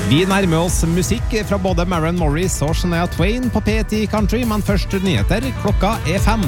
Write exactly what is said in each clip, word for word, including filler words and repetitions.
Vi nærmer oss musikk fra både Maren Morris og Shania Twain på P ti Country, men først nyheter. Klokka er fem.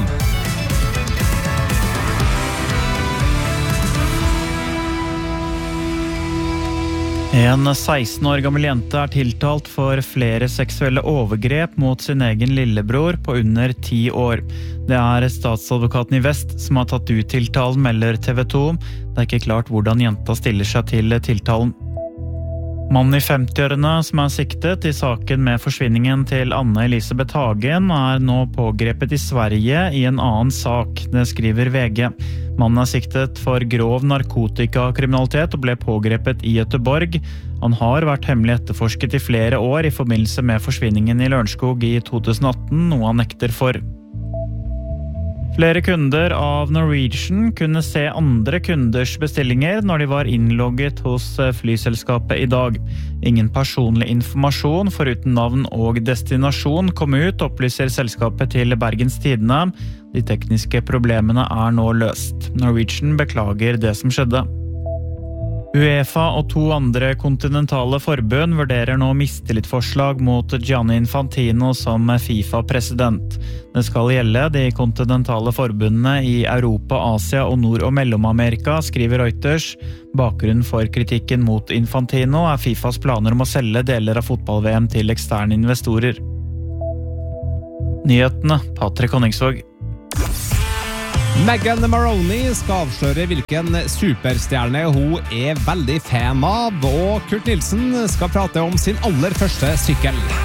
En seksten år gammel jente er tiltalt for flere seksuelle overgrep mot sin egen lillebror på under ti år. Det er statsadvokaten i Vest som har tatt ut tiltalen, melder T V to. Det er ikke klart hvordan jenta stiller seg til tiltalen. Mannen i femtiårene som er siktet i saken med forsvinningen til Anne Elisabeth Hagen er nå pågrepet i Sverige i en annen sak, det skriver V G. Mannen er siktet for grov narkotikakriminalitet og ble pågrepet i Göteborg. Han har vært hemmelig etterforsket i flere år i forbindelse med forsvinningen i Lørenskog i to tusen atten, noe han nekter for. Flere kunder av Norwegian kunne se andre kunders bestillinger når de var innlogget hos flyselskapet i dag. Ingen personlig informasjon foruten navn og destinasjon kom ut, opplyser selskapet til Bergens Tidende. De tekniske problemene er nå løst. Norwegian beklager det som skjedde. UEFA og to andre kontinentale forbund vurderer nå mistillitsforslag mot Gianni Infantino som FIFA-president. Det skal gjelde de kontinentale forbundene i Europa, Asia og Nord- og Mellom-Amerika, skriver Reuters. Bakgrunnen for kritikken mot Infantino er FIFAs planer om å selge deler av fotball-V M til eksterne investorer. Nyhetene, Patrick Honningsvåg. Megan Maroney skal avsløre hvilken superstjerne hun er veldig fan av, og Kurt Nilsen skal prate om sin aller første sykkel.